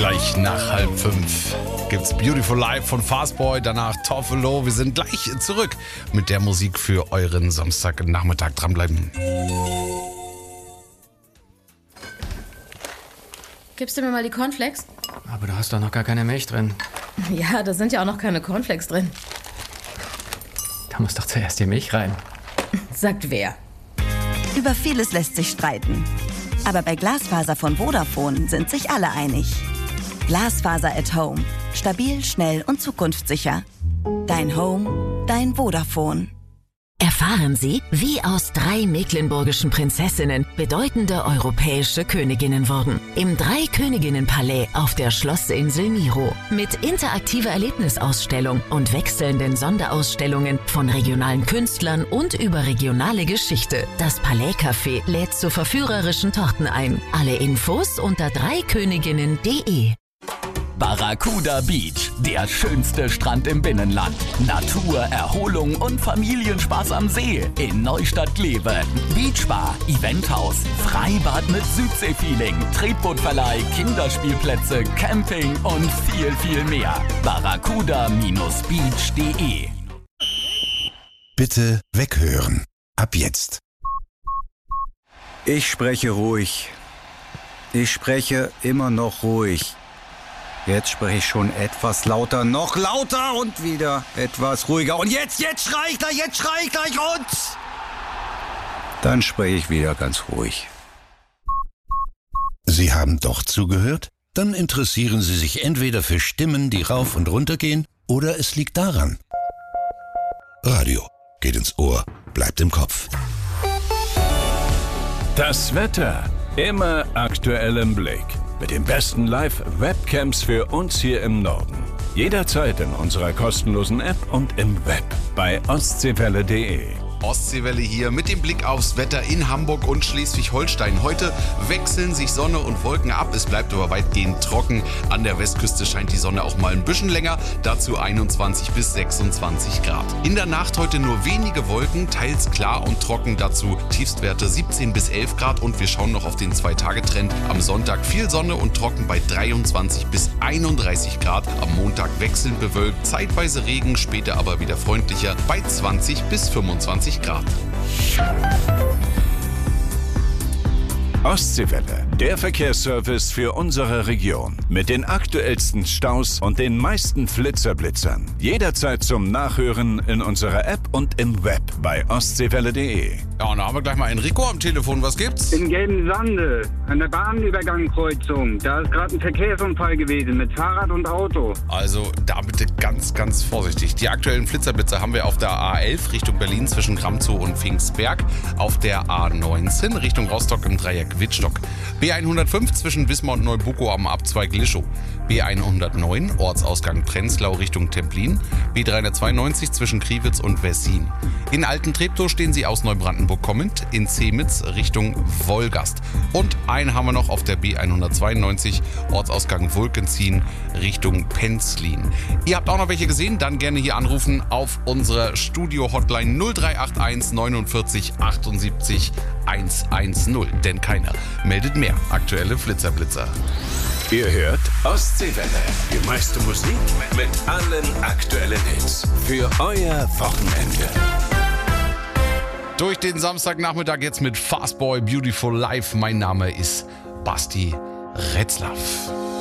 Gleich nach 4:30 gibt's Beautiful Life von Fastboy, danach Toffelo. Wir sind gleich zurück mit der Musik für euren Samstagnachmittag. Dranbleiben. Gibst du mir mal die Cornflakes? Aber du hast doch noch gar keine Milch drin. Ja, da sind ja auch noch keine Cornflakes drin. Da muss doch zuerst die Milch rein. Sagt wer? Über vieles lässt sich streiten. Aber bei Glasfaser von Vodafone sind sich alle einig. Glasfaser at Home. Stabil, schnell und zukunftssicher. Dein Home, dein Vodafone. Erfahren Sie, wie aus 3 mecklenburgischen Prinzessinnen bedeutende europäische Königinnen wurden. Im 3-Königinnen-Palais auf der Schlossinsel Miro. Mit interaktiver Erlebnisausstellung und wechselnden Sonderausstellungen von regionalen Künstlern und überregionale Geschichte. Das Palais Café lädt zu verführerischen Torten ein. Alle Infos unter 3königinnen.de. Barracuda Beach, der schönste Strand im Binnenland. Natur, Erholung und Familienspaß am See in Neustadt-Glewe. Beachbar, Eventhaus, Freibad mit Südseefeeling, Tretbootverleih, Kinderspielplätze, Camping und viel, viel mehr. barracuda-beach.de. Bitte weghören. Ab jetzt. Ich spreche ruhig. Ich spreche immer noch ruhig. Jetzt spreche ich schon etwas lauter, noch lauter und wieder etwas ruhiger. Und jetzt schrei ich gleich und... Dann spreche ich wieder ganz ruhig. Sie haben doch zugehört? Dann interessieren Sie sich entweder für Stimmen, die rauf und runter gehen, oder es liegt daran. Radio geht ins Ohr, bleibt im Kopf. Das Wetter immer aktuell im Blick. Mit den besten Live-Webcams für uns hier im Norden. Jederzeit in unserer kostenlosen App und im Web bei ostseewelle.de. Ostseewelle hier mit dem Blick aufs Wetter in Hamburg und Schleswig-Holstein. Heute wechseln sich Sonne und Wolken ab. Es bleibt aber weitgehend trocken. An der Westküste scheint die Sonne auch mal ein bisschen länger. Dazu 21 bis 26 Grad. In der Nacht heute nur wenige Wolken, teils klar und trocken. Dazu Tiefstwerte 17 bis 11 Grad. Und wir schauen noch auf den 2-Tage-Trend. Am Sonntag viel Sonne und trocken bei 23 bis 31 Grad. Am Montag wechselnd bewölkt, zeitweise Regen, später aber wieder freundlicher bei 20 bis 25 Grad. Ostseewelle, der Verkehrsservice für unsere Region. Mit den aktuellsten Staus und den meisten Flitzerblitzern. Jederzeit zum Nachhören in unserer App und im Web bei ostseewelle.de. Ja, und da haben wir gleich mal Enrico am Telefon. Was gibt's? In Gelbensande, an der Bahnübergangkreuzung. Da ist gerade ein Verkehrsunfall gewesen mit Fahrrad und Auto. Also da bitte ganz, ganz vorsichtig. Die aktuellen Flitzerblitzer haben wir auf der A11 Richtung Berlin zwischen Gramzow und Pfingstberg. Auf der A19 Richtung Rostock im Dreieck Wittstock. B105 zwischen Wismar und Neubuckow am Abzweig Lischow. B109 Ortsausgang Prenzlau Richtung Templin. B392 zwischen Kriwitz und Wessin. In Alten-Treptow stehen sie aus Neubrandenburg kommend, in Zemitz Richtung Wolgast. Und einen haben wir noch auf der B192 Ortsausgang Wulkenzien Richtung Penzlin. Ihr habt auch noch welche gesehen? Dann gerne hier anrufen auf unsere Studio-Hotline 0381 49 78 110. Denn keiner meldet mehr aktuelle Flitzerblitzer. Ihr hört Ostseewelle. Die meiste Musik mit allen aktuellen Hits. Für euer Wochenende. Durch den Samstagnachmittag jetzt mit Fastboy Beautiful Life. Mein Name ist Basti Retzlaff.